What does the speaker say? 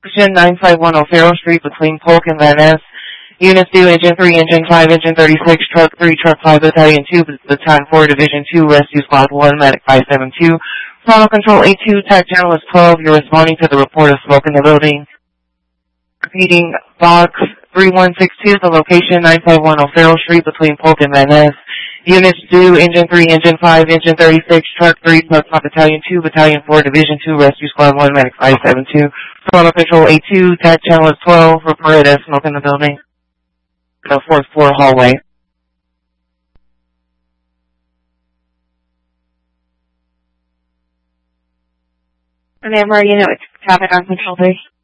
Location 9510 Farrell Street between Polk and Van Ness. Units due Engine 3, Engine 5, Engine 36, Truck 3, Truck 5, Battalion 2, Battalion 4, Division 2, Rescue Squad 1, Medic 572. Throttle Control 82, TAC Channel is 12. You're responding to the report of smoke in the building. Repeating, Box 3162, the location 9510 Farrell Street between Polk and Van Ness. Units due Engine 3, Engine 5, Engine 36, Truck 3, Truck 5, Battalion 2, Battalion 4, Division 2, Rescue Squad 1, Medic 572. Throttle Control 82, TAC Channel is 12. Reported as smoke in the building. The fourth floor hallway. And Amber, you know it's traffic on Control 3.